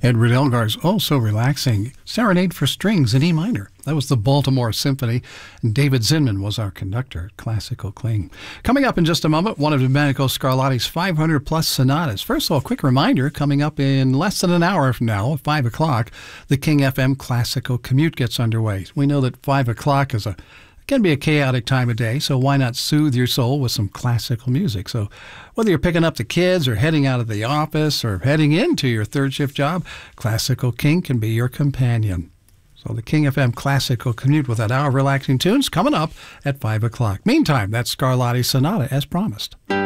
Edward Elgar's Oh So Relaxing Serenade for Strings in E minor. That was the Baltimore Symphony, and David Zinman was our conductor at Classical Kling. Coming up in just a moment, one of Domenico Scarlatti's 500-plus sonatas. First of all, a quick reminder, coming up in less than an hour from now, at 5 o'clock, the King FM Classical Commute gets underway. We know that 5 o'clock can be a chaotic time of day, so why not soothe your soul with some classical music? So whether you're picking up the kids or heading out of the office or heading into your third shift job, Classical King can be your companion. So the King FM Classical Commute with that hour of relaxing tunes coming up at 5 o'clock. Meantime, that's Scarlatti Sonata as promised.